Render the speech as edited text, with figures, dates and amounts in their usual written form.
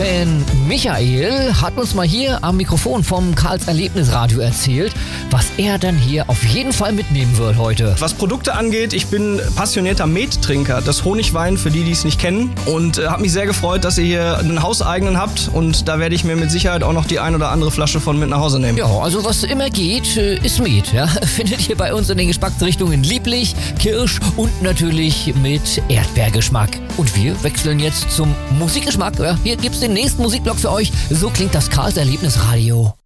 Musikfan Michael hat uns mal hier am Mikrofon vom Karls Erlebnisradio erzählt, was er dann hier auf jeden Fall mitnehmen wird heute. Was Produkte angeht, ich bin passionierter Mettrinker, das Honigwein für die es nicht kennen, und habe mich sehr gefreut, dass ihr hier einen hauseigenen habt, und da werde ich mir mit Sicherheit auch noch die ein oder andere Flasche von mit nach Hause nehmen. Ja, also was immer geht, ist Met. Ja? Findet ihr bei uns in den Geschmacksrichtungen lieblich, Kirsch und natürlich mit Erdbeergeschmack. Und wir wechseln jetzt zum Musikgeschmack. Ja? Hier gibt's den nächsten Musikblock für euch. So klingt das Karls Erlebnisradio.